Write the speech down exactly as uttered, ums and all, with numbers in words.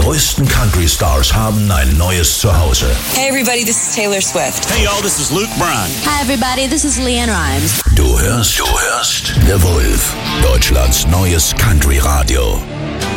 größten Country-Stars haben ein neues Zuhause. Hey everybody, this is Taylor Swift. Hey y'all, this is Luke Bryan. Hi everybody, this is Leanne Rimes. Du hörst, du hörst The Wolf, Deutschlands neues Country-Radio.